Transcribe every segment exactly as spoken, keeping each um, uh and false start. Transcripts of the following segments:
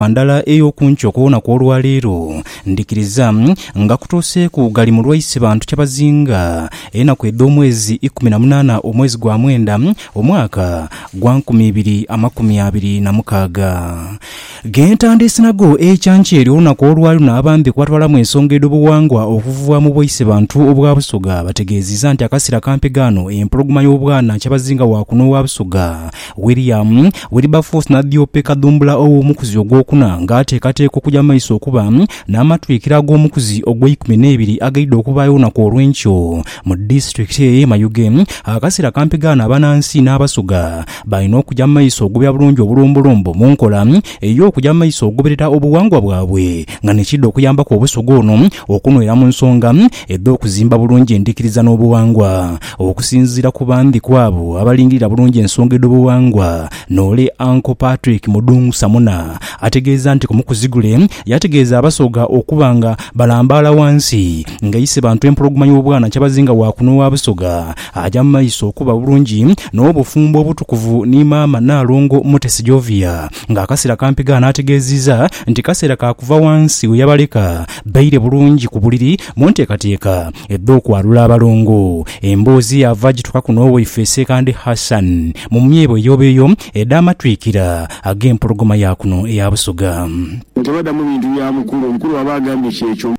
Andala ey'okunchoko na kw'olwaleero ndikiriza nga kutuuse ku gali mu lwaise bantu kyabazinga enaku ed'omwezi ikumi na munaana omwezi gwa mwenda omwaka gwa nkumi ibiri amakumi abiri na mukaaga. Gentandise nago ekyankyeri olunaku olwaleero n'abambi kwatwalamu ensonga ed'obuwangwa okuva mu bwaise bantu obwa Busoga bategeezizza nti akasira kampegaano empologoma y'obwana kyabazinga waakuno wa Busoga William Wilberforce n'Adiope Kadumbula ow'omukuzi ogwokuna ng'ateekateeka okujja maiso okuba n'amatwikira ag'omukuzi ogw'ekumi n'ebiri agayidde okubaayo olunaku olw'enkyo mu disitulikiti y'e Mayuge. Akasira kampegaano abanansi n'Abasoga balina okujja maiso ogubya bulungi obulombolombo mu nkola ey'okujja maiso ogoberera obuwangwa bwabwe nga nekidde okuyambako Obusoga ono okunywera mu nsonga edda okuzimba bulungi endikiriza n'obuwangwa. Okusinziira ku bandi kwabo abalingirira bulungi ensonga ed'obuwangwa Noole Uncle Patrick Mudungu Samuna ategeeza nti ku mukuzi gule yategeeza Abasoga okubanga balambaala wansi ng'ayise bantu empologoma y'obwana kyabazinga waakuno wa Busoga ajja mu maiso okuba bulungi n'obufumbo obutukuvu ni maama Naalongo Mutesi Jovia ng'akasera kampegaano ategeezizza nti kaseera kakuva wansi we yabaleka baire bulungi ku buliri mu nteekateeka edda okwalula abalongo. Emboozi yava gituka ku n'owaife Sekande Hassan mu myebo ey'obeeyo edda amatwikira ag'empologoma yakuno eya Busoga. Ntebaddamu bintu bya mukulu omukulu aba agambye kyekyo.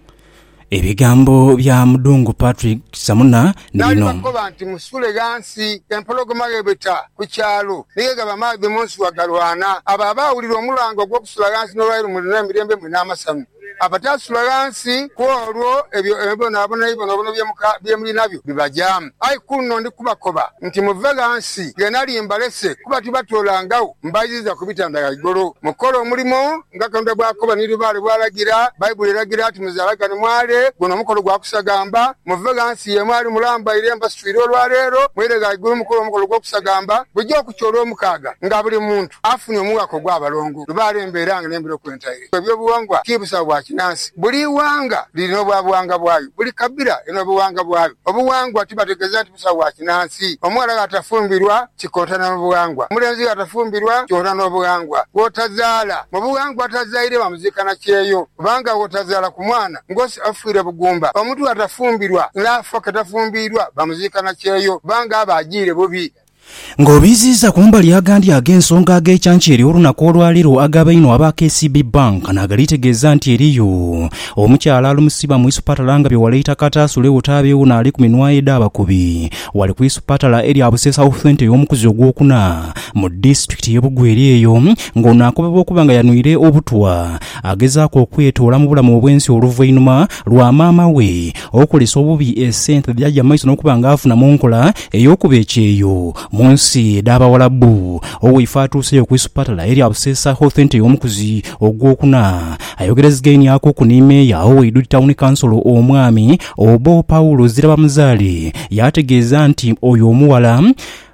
Ebigambo bya Mudungu Patrick Samuna nino nakoba nti musule gansi empologoma gebeta ku kyalo nigega bamabe monsi wagalwana aba abawulira omulango gw'okusula gansi n'olwairo mu emirembe mu n'amasamu abatasula gansi kwolwo ebyo ebyo nabona ibyo nabona byemuli nabyo bibajamu ai kuno ndi kubakoba nti muve gansi genali imbalese kuba tibatolangawo mbaziza kubitanda igoro mukolo omulimo ngakanda bwakoba niribale bwalagira Bible eragira ati muzalagane mwale gono mukolo gwakusagamba muve gansi ye mwali mulamba iremba swiro olwaleero mwirega igoro mukolo mukolo gwakusagamba bujja okukyolo omukaga nga buli muntu afunye omugako gw'abalongo lubale emberanga nembiro kwentaire ebyo buwangwa kibusa bwa kinansi buli wanga lino obwabuwanga bwayo buli kabira eno obuwanga bwayo obuwangwa tibategeeza nti busa bwa kinansi omwala atafumbirwa kikotana n'obuwangwa omulenzi atafumbirwa kyota n'obuwangwa wotazaala mu buwangwa atazaire bamuzikana kyeyo kubanga wotazaala ku mwana ngosi afuire bugumba omuntu atafumbirwa n'afa katafumbirwa bamuzikana kyeyo kubanga abaagire bubi. Ng'obiziza kumbali agandi ag'ensonga ag'ekyankyeri olunaku olwaleero agabaino aba K C B Bank nagalitegeeza nti eriyo omukyala alumusiba mu isupatala nga bye waleeta kataasule otaabeewo n'ali ku minwa edda abakubi wali ku isupatala eri Abuse South Centre y'omukuzi ogwokuna mu disitulikiti y'e Bugweri eyo ng'ono akobebwa okuba nga yanwire obutwa agezaako okwetoola mu bulamu obw'ensi oluvannyuma lwa maama we okolesa obubi essente byajja maiso n'okuba ng'afuna mu nkola ey'okuba ekyeyo munsi ed'Abawalabu owaife atuuseyo ku isupatala eri Abuse South Centre y'omukuzi ogwokuna ayogereziganye ako ku nimeeya Owaidu Town Council omwami Obo Paulo Zirabamuzaale yategeeza nti oyo omuwala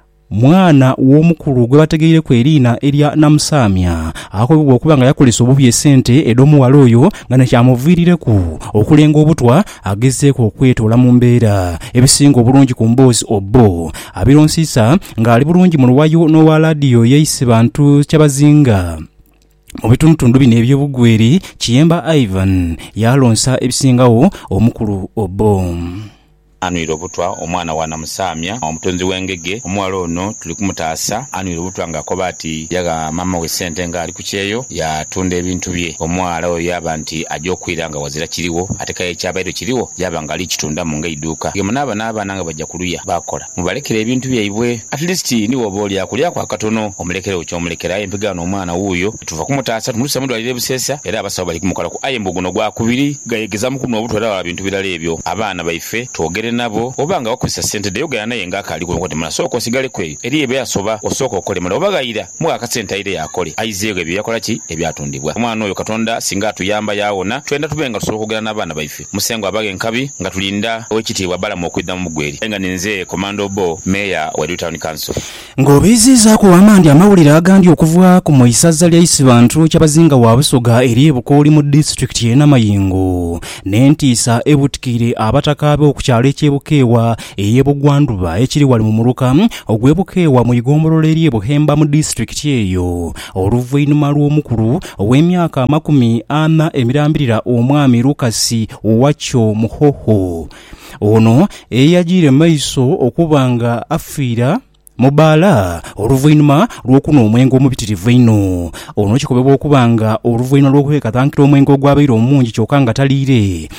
mwana w'omukulu gwe bategeere ku eriina erya Namusamya akobebwa okuba nga yakolesa obubi essente ed'omuwala oyo nga nekyamuviirireku okulenga obutwa agezeeko okwetoola mu mbeera ebisinga obulungi ku mboozi Obbo abironsiisa ng'ali bulungi mu luwayo n'owa laadiyo yeyise bantu kyabazinga mu bitundutundu bino eby'Obugweri. Kiyemba Ivan yalonsa ebisingawo omukulu Obbo. Anwira obutwa omwana wa Namusamya omutonzi w'engege omuwala ono tuli kumutaasa anwira obutwa ng'akoba ati yaga mama we ssente ng'ali ku kyeyo yatunda ebintu bye omuwala oyo yaba nti ajja okwira nga wazira kiriwo ate kaye ekyabairo kiriwo yaba nga ali kitunda mu ng'edduuka gemu n'aba n'abaana nga bajja kuluya bakola mubalekera ebintu byaibwe at least niwo oba oli akulyaku akatono omulekere kyomulekera empigaano omwana wuuyo tuva kumutaasa tumulisa mudwalire Buseesa era abasawo bali kumukolaku aye mbu guno gwakubiri gayegeza mu kuno obutwa era wala bintu birala ebyo abaana baife twogere nabo obanga wakozesa ssente deyogera naye ng'akali ku nkote muna sooka osigale kweyo eri ebyo yasoba osooka okole mula obagayira mu akasente ayire yakole ayizeego ebyo yakola ki ebyatundibwa omwana oyo Katonda singa atuyamba yawona twenda tubenga tusobola okugera n'abaana baife musengo abaga enkabi nga tulinda owekitiibwa Balamu okwidda mu Bugweri nga ninze Komando Bo Meya wa Town Council. Ng'obizizaako wamandi amawulire agandi okuva ku mu isaza lya Isibantu kyabazinga wa Busoga eri e Bukooli mu disitulikiti y'e Namayingo n'entiisa ebutikire abataka be okukyalo ky'ebukeewa ey'ebugwanduba ekiri wali mu muluka ogw'ebukeewa mu igombolola eri ebuhemba mu disitulikiti eyo oluvannyuma lw'omukulu ow'emyaka makumi ana emirambirira omwami Lukasi Owachyo Muhoho ono eyagiire maiso okuba nga afiira Mobala oluvannyuma lw'okuna omwenge omubitirivu eno ono kikobebwa okuba nga oluvannyuma lw'okwekatankira omwenge ogwabaire omungi kyokka nga taliire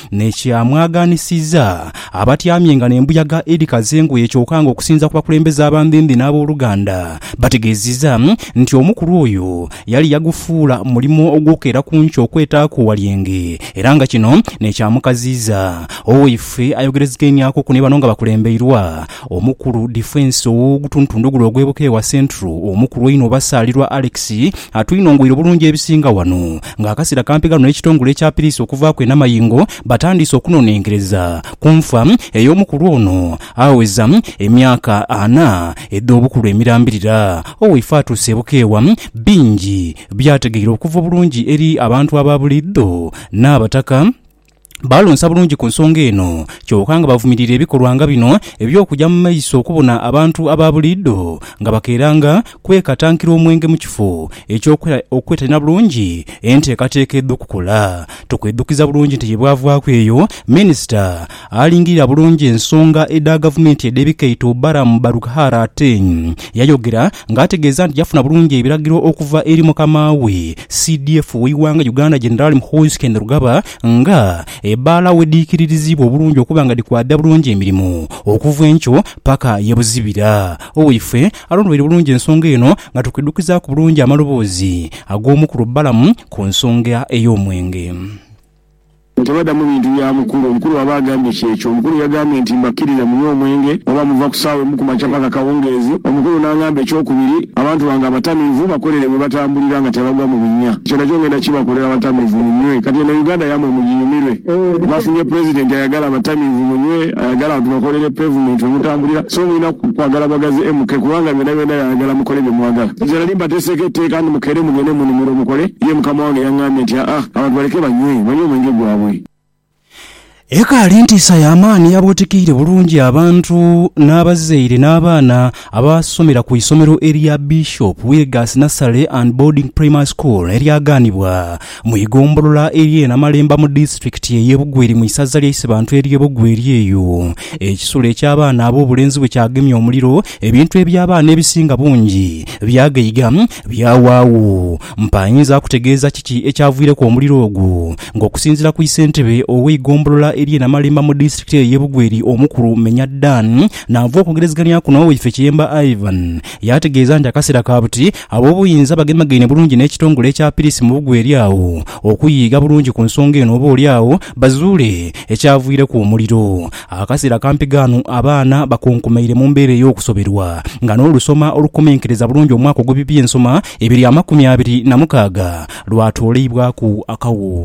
nekyamwaganisiza abatyamye nga n'embuyaga Edi Kazenguye kyokka nga okusinza ku bakulembeze abandindi n'abooluganda bategeezizza nti omukulu oyo yali yagufuula mulimu ogw'okeera ku nkyo okwetaako walyenge era nga kino nekyamukaziiza owaife ayogerezeganyako ku ne bano nga bakulembeirwa omukulu defense ow'ogutuntu Tundugulu ogw'ebukeewa Central omukulu ino basaalirwa Alex atwinongwire bulungi ebisinga wano ng'akasira kampigano n'ekitongole ekya poliisi okuvaako enamayingo batandise okunonenkereza ku nfa ey'omukulu ono aweza emyaka ana edda obukulu emirambirira owaife atuuse ebukeewa bingi byategeera okuva bulungi eri abantu ababuliddo n'abataka balonsa bulungi ku nsonga eno kyokka nga bavumirira ebikolwa nga bino eby'okujja mu maiso okubona abantu ababuliddo nga bakeeranga kwekatankira omwenge mu kifo eky'okwetalina bulungi enteekateeka edda okukola tukweddukiza bulungi nti yebwavaako eyo minisita alingirira bulungi ensonga edda gavumenti edebikaito Baramu Barukhara Ateng yayogera ng'ategeeza nti yafuna bulungi ebiragiro okuva eri mukama we C D F w'iwanga Uganda General Muhoozi Kainerugaba nga ebbaala weddiikiririzibwa obulungi okuba nga dikwadda bulungi emirimu okuva enkyo paka yebuzibira owaife alondobere bulungi ensonga eno nga tukweddukiza ku bulungi amaloboozi ag'omukulu Balamu ku nsonga ey'omwenge. Tebaddamu bintu bya mukulu omukulu aba agambye kyekyo omukulu yagambye nti mbakkiriza munywe omwenge oba muva ku ssaawa emu ku makya paka kawungeezi omukulu n'agamba ekyokubiri abantu bange abatamiivu bakolere bwe batambulira nga tebagwa mu binnya ekyo nakyo ngenda kibakolera abatamiivu munywe kati eno Uganda yamwe muginyumirwe bafunye pulezidenti ayagala abatamiivu munywe ayagala abantu bakolere pavement omutambulira so mulina kwagala bagazi M K kubanga byonna byonna yayagala mukole bye mwagala nze nali mbateeseko etteeka kandi mukere mugende mu numero mukole ye mukama wange yaŋŋambye nti ah abantu baleke banywe banywe omwenge gwabwe. Ekaali ntiisa y'amaanyi yabootikiire bulungi abantu n'abazaire n'abaana abasomera ku isomero erya Bishop Wilgas Nursery and Boarding Primary School eryaganibwa mu igombolola eri Namalemba mu district y'Ebugweri mu isaza ly'Ise bantu ery'Ebugweri eyo ekisulo eky'abaana ab'obulenzi bwe kyagemye omuliro ebintu eby'abaana ebisinga bungi byagayiga byawaawo mpayinza akutegeeza kiki ekyaviireko omuliro ogwo ng'okusinziira ku issentebe ow'eigombolola eri Namalemba mu district y'Ebugweri omukulu Menya Dan n'ava okugerezeganya kuno waife Kiyemba Ivan yategeeza nti akaseera kabuti ab'obuyinza bagemagene bulungi n'ekitongole ekya poliisi mu Bugweri awo okuyiga bulungi ku nsonga eno oba oli awo bazuule ekyaviireko omuliro akaseera kampigano abaana bakonkomeire mu mbeera ey'okusoberwa nga n'olusoma olukomenkereza bulungi omwaka ogw'ebibiri ensoma ebiri amakumi abiri na mukaaga lwatoolebwa ku akawo.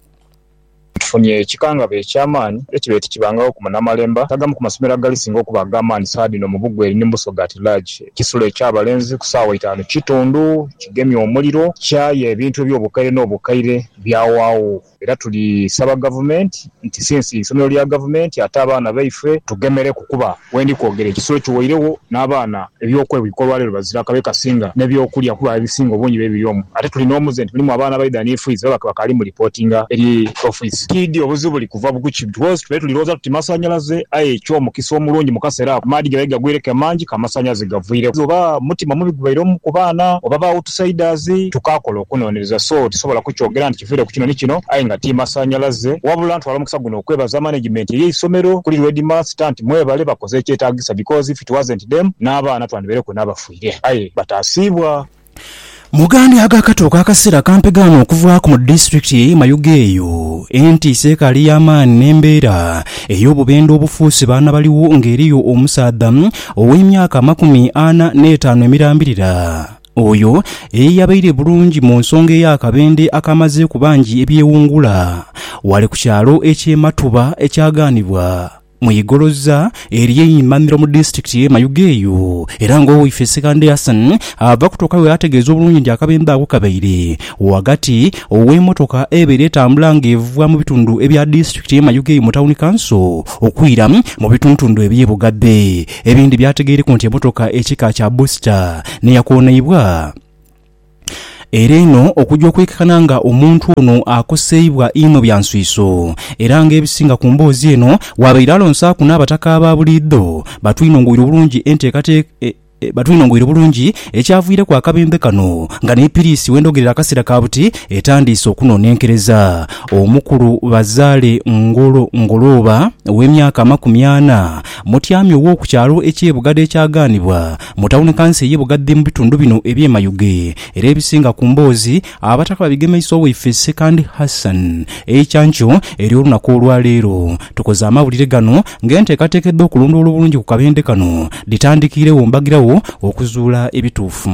Tufunye ekikangabe eky'amaanyi ekibeeti kibangawo ku Namalemba tagamu ku masomero agalisinga okuba ag'amaanyi saadino mu Bugweri ne Mbusogati Lodge ekisulo eky'abalenzi ku ssaawa itaano kitundu kigemye omuliro kyaya ebintu eby'obukaire n'obukaire byawaawo era tuli saba gavumenti nti sinsi isomero lya gavumenti ate abaana baife tugemere kukuba wendi kwogera ekisulo kiwairewo n'abaana ebyokwebikolwa leero bazira akabe kasinga n'ebyokulya kuba ebisinga obungi bebiryomu ate tulina omuzenti mulimu abaana baida n'efuizi bakali mu reportinga eri office kidi obuzibu buli kuva bukuki because tube tuliroza tuti masanyalaze aye ekyo mukisa omulungi mukasera maadi ge gagwireke mangi kamasanyaze gavuire oba mutima mubi gubairo mu kubaana oba ba outsiders tukakola okunonereza so tisobola kukyogera nti kivire ku kino nikino aye nga ti masanyalaze wabula ntu alamukisa guno okwebaza management y'isomero kuli ready master nti mwebale bakoze ekyetagisa because if it wasn't them n'abaana twandibere ku n'abafuire aye batasibwa. Mugandi agakatoka akaseera kampigano okuvaako mu district ye Mayuge eyo entiisa ekaali y'amaanyi n'embeera ey'obubendo obufuuse baana baliwo ng'eriyo omusaadha ow'emyaka makumi ana n'etaano emirambirira oyo eyabaire bulungi mu nsonga ey'akabende akamaze ku bangi ebyewungula wali ku kyalo eky'ematuba ekyaganibwa mwigoloza eri Mamiro mu district ye Mayugeyo era ngo ife Sekande Hassan ava kutoka we ategeeza obulungi ndi akabembe ako kabaire wagati ow'emmotoka ebere etambulanga evuva mu bitundu ebya district ye Mayugeyo mu town council okwira mu bitundu eby'ebugadde ebindi byategeereko nti emmotoka ekika kya booster neyakoonebwa. Era eno okujja okwekakana nga omuntu ono akoseibwa ino byanswiso era ng'ebisinga ku mboozi eno wabaire alonsa ku n'abataka aba buliddo batwinongwire bulungi enteekateeka e, e, batwinongwire bulungi ekyavuire ku akabembe kano nga n'epiriisi wendogerera akaseera kabuti etandiise okunonenkereza. Omukulu Bazaale Ngolo Ngolooba w'emyaka makumi ana mutyami ow'oku kyalo eky'ebugadde ekyagaanibwa mu tawuni kansi ey'ebugadde mu bitundu bino eby'emayuge era ebisinga ku mboozi abataka babigemeiso waife Sekande Hassan ekyankyo eri olunaku olwaleero tukoze amawulire gano ng'enteekateekeddwa okulonda olw'obulungi ku kabende kano litandikirewo mbagirawo okuzuula ebituufu.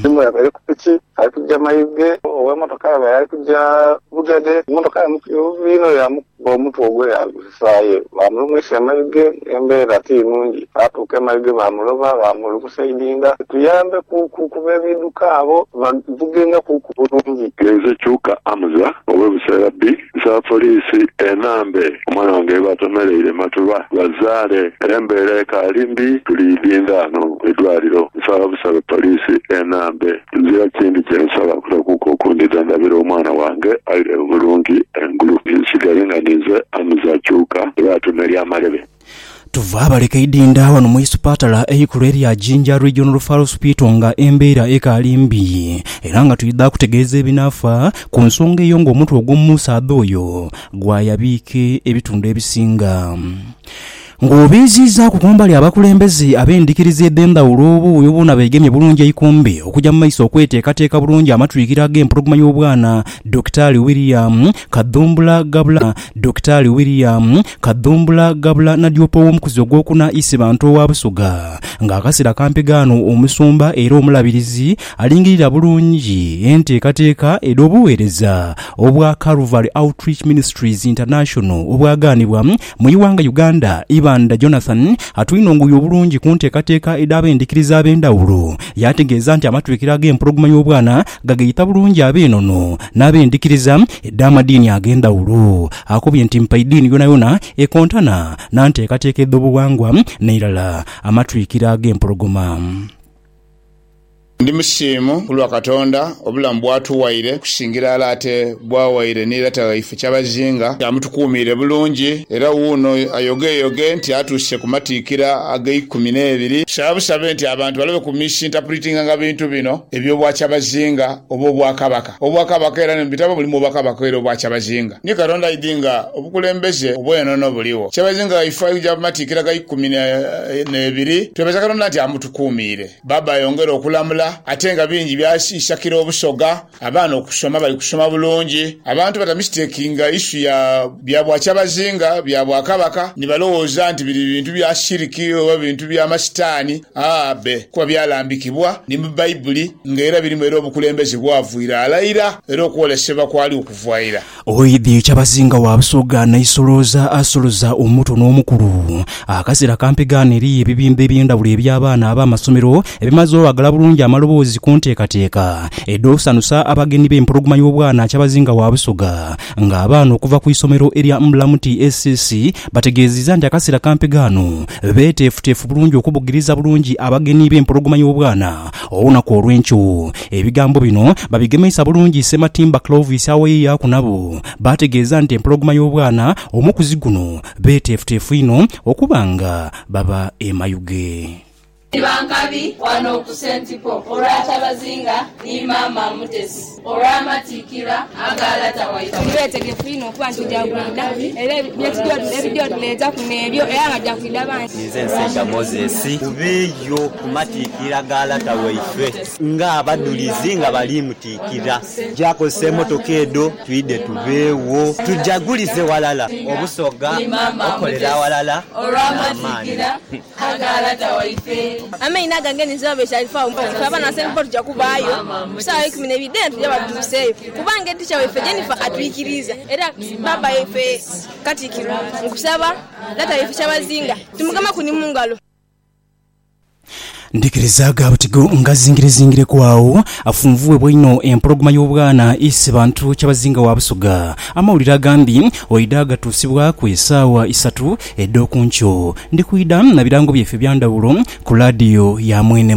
ari kujja Mayuge ow'emmotoka yabaye ari kujja Bugadde emmotoka yino omuntu ogwe yagusaye bamulumwisa Mayuge embeera ti nungi atuuka Mayuge bamuloba bamulukusaidinda tuyambe kuba ebidduka abo bavugenga ku bulungi. Geze kyuka amuza ow'ebuseera bbi za poliisi enambe omwana wange batomereire Matuba Bazaale embeera ekaali mbi tulidinda ano eddwaliro nsaba busaba poliisi enambe nzira kindi kyensaba kulakuka okundida ndabira omwana wange alire bulungi engulu nsigale nga ninze amuza kyuka lwatumerya amalebe. Tuva abaleka idinda wano mu isipatala eikulu erya Jinja Regional Referral Hospital nga embeera ekaali mbi era nga tuyidde kutegeeza ebinaafa ku nsonga eyo ng'omuntu ogw'omusaadha oyo gwayabiike ebitundu ebisinga. Ng'obiziza ku kumbali abakulembeze ab'endikiriza eddendawulo obuuyo bona beegemye bulungi eikombe okujja mu maiso okweteekateeka bulungi amatwikira g'empologoma y'obwana Dokitaali William Kadumbula Gabula Dokitaali William Kadumbula Gabula Nadyopo w'omukuzi ogwokuna isi bantu owa Busoga ng'akaseera kampigaano omusumba era omulabirizi alingirira bulungi enteekateeka ed'obuweereza obwa Calvary Outreach Ministries International obwagaanibwa mu iwanga Uganda. Ibanda Jonathan atwinonguye obulungi ku nteekateeka ed'abendikiriza ab'endawulo yategeeza nti amatwikira g'empologoma y'obwana gageyita bulungi ab'enono n'abendikiriza edd'amadiini ag'endawulo akubye nti mpaidiini yona yona ekontana n'anteekateeka ed'obuwangwa n'erala amatwikira g'empologoma. Ndi musiimu kulwa Katonda obulamu bwatuwaire kusingira alate bwawaire n'irata waife Kyabazinga yamutukuumire bulungi era wuuno ayogeyoge nti atuuse kumatiikira ag'eikumi n'ebiri sababusabe nti abantu balabe ku misinterpretinga nga bintu bino eby'obwa Kyabazinga oba obwakabaka obwakabaka era nebitabo bulimu obwakabaka era obwa Kyabazinga ni Katonda idinga obukulembeze obwenono buliwo Kyabazinga waife ja matiikira g'eikumi n'ebiri twebaza Katonda nti amutukuumire baba yongera okulamula atenga bingi byashakira obusoga abaana okusoma bali kusoma bulungi abantu bata mistakinga issue ya byabwa Kyabazinga byabwa kabaka nibalowooza nti biri bintu bya shiriki oba bintu bya masitani abe kuba byalambikibwa ni mu Bayibuli ngera biri mu obukulembeze bwavuira alayira era okwolesebwa kwali okuvaira. Oidi Kyabazinga wa Busoga naisoloza asoloza omuto n'omukulu akaseera kampigaana eri ebibimba eby'endawulo eby'abaana ab'amasomero ebimaze obagala bulungi amaloboozi ku nteekateeka ed'okusanusa abagenyi b'empologoma y'obwana Kyabazinga wa Busoga ng'abaana okuva ku isomero erya Mulamuti S S C bategeezezza nti akaseera kampigaano beeteefuteefu bulungi okubugiriza bulungi abagenyi b'empologoma y'obwana olunaku olw'enkyo. Ebigambo bino babigemesa bulungi Sematimba Clovis aweeya ku nabo bategeeza nti empologoma y'obwana omukuzi guno beeteefuteefu ino okubanga baba e Mayuge. Bankabi wano ku Sentipo olwa Kyabazinga ni mama Mutesi olwa matikira agalata waifa tubetegefu ino kuba ntujagunda era ebyo tuleta kunebyo era nga jakwida bantu nze Nsenda Moses kubeyo kumatikira agalata waife nga abadulizi nga bali mutikira jakose motoka edo twide tubeewo tujagulize walala Obusoga okolera walala olwa matikira agalata waife amaina gangeni zabe shalifa umfa abana semport jakubayo kusawa ikumi na bibiri tujya baduseyo kubange ticha wefe Jennifer atwikiriza era baba yefe katikiro nkusaba data yefe chabazinga tumugama kuni mungalo ndikirizaga butigo ngazingire kwawo afunvuwe bwino empologoma y'obwana isi bantu kyabazinga wa Busoga amawulira gambi oidaga tusibwa ku esawa isatu edo kuncho ndikuida na birango byefe byandawulo ku radio ya mwene